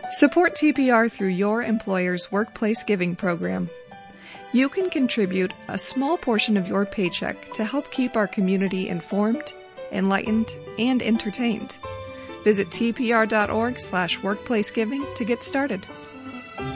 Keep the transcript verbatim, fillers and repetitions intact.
Support T P R through your employer's workplace giving program. You can contribute a small portion of your paycheck to help keep our community informed, enlightened, and entertained. Visit tpr.org slash workplacegiving to get started.